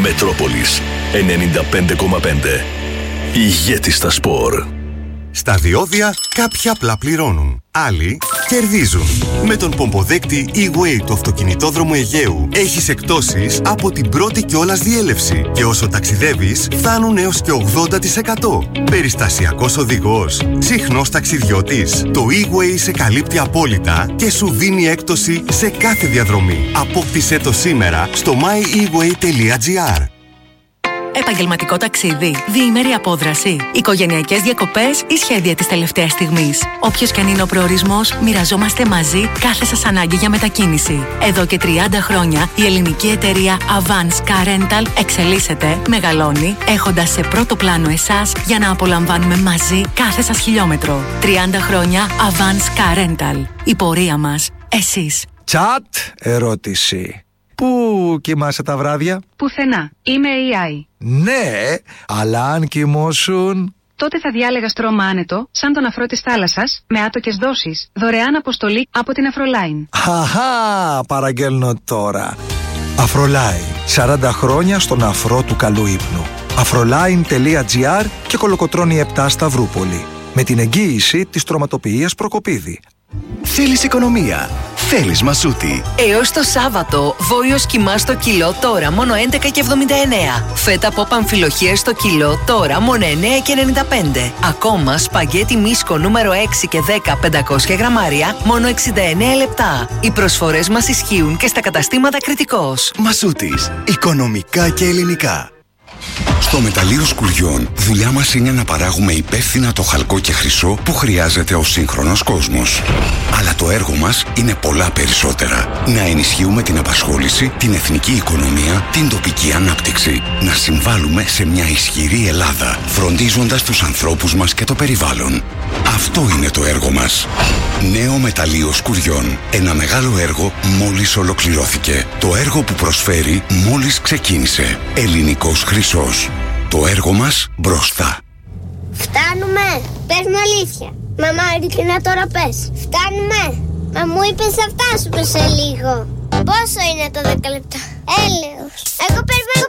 Μετρόπολης 95,5. Ηγέτης στα σπορ. Στα διόδια κάποιοι απλά πληρώνουν, άλλοι κερδίζουν. Με τον πομποδέκτη E-Way του αυτοκινητόδρομου Αιγαίου έχεις εκπτώσεις από την πρώτη κιόλας διέλευση και όσο ταξιδεύεις φτάνουν έως και 80%. Περιστασιακός οδηγός, συχνός ταξιδιώτης. Το E-Way σε καλύπτει απόλυτα και σου δίνει έκπτωση σε κάθε διαδρομή. Απόκτησέ το σήμερα στο myeWay.gr. Επαγγελματικό ταξίδι, διήμερη απόδραση, οικογενειακές διακοπές ή σχέδια της τελευταίας στιγμής. Όποιος και αν είναι ο προορισμός, μοιραζόμαστε μαζί κάθε σας ανάγκη για μετακίνηση. Εδώ και 30 χρόνια η ελληνική εταιρεία Avance Car Rental εξελίσσεται, μεγαλώνει, έχοντας σε πρώτο πλάνο εσάς για να απολαμβάνουμε μαζί κάθε σας χιλιόμετρο. 30 χρόνια Avance Car Rental. Η πορεία μας, εσείς. Τσατ ερώτηση. Πού κοιμάσαι τα βράδια? Πουθενά. Είμαι AI. Ναι, αλλά αν κοιμώσουν... Τότε θα διάλεγα στρώμα άνετο, σαν τον αφρό της θάλασσας, με άτοκες δόσεις, δωρεάν αποστολή από την Αφρολάιν. Χαχά, παραγγέλνω τώρα. Αφρολάιν, 40 χρόνια στον αφρό του καλού ύπνου. Afrolain.gr και Κολοκοτρώνη 7 Σταυρούπολη. Με την εγγύηση της τροματοποιίας Προκοπίδη. Θέλεις οικονομία. Θέλεις Μασούτη. Έως το Σάββατο, βόλιος κιμά στο κιλό τώρα μόνο 11,79. Φέτα από αμφιλοχίες στο κιλό τώρα μόνο 9,95. Ακόμα σπαγγέτι μίσκο νούμερο 6 και 10 500 γραμμάρια μόνο 69 λεπτά. Οι προσφορές μας ισχύουν και στα καταστήματα Κρητικός. Μασούτης. Οικονομικά και ελληνικά. Στο Μεταλλείο Σκουριών, δουλειά μας είναι να παράγουμε υπεύθυνα το χαλκό και χρυσό που χρειάζεται ο σύγχρονος κόσμος. Αλλά το έργο μας είναι πολλά περισσότερα. Να ενισχύουμε την απασχόληση, την εθνική οικονομία, την τοπική ανάπτυξη. Να συμβάλλουμε σε μια ισχυρή Ελλάδα, φροντίζοντας τους ανθρώπους μας και το περιβάλλον. Αυτό είναι το έργο μας. Νέο Μεταλλείο Σκουριών. Ένα μεγάλο έργο μόλις ολοκληρώθηκε. Το έργο που προσφέρει μόλις ξεκίνησε. Ελληνικός χρυσός. Το έργο μας μπροστά. Φτάνουμε. Πες μου αλήθεια. Μαμά, ειλικρινά τώρα πες. Φτάνουμε. Μα μου είπες θα φτάσουμε σε λίγο. Πόσο είναι το 10 λεπτά? Έλεος. Εγώ περιμένω